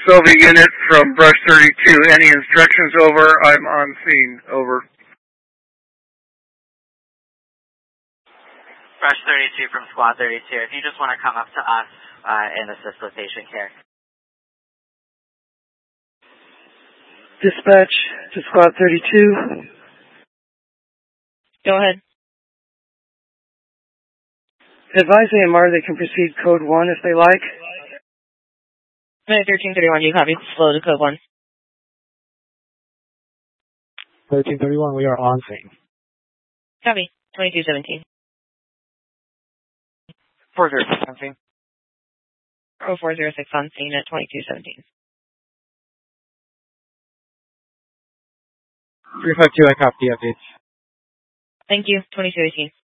Sylvia unit from Brush 32. Any instructions? Over. I'm on scene. Over. Brush 32 from Squad 32. If you just want to come up to us and assist with patient care. Dispatch to Squad 32. Go ahead. Advise AMR they can proceed code 1 if they like. 1331, you copy. Slow to code 1. 1331, we are on scene. Copy. 2217. 406 on scene. 0406 on scene at 2217. 352, I copy the updates. Thank you. 2218.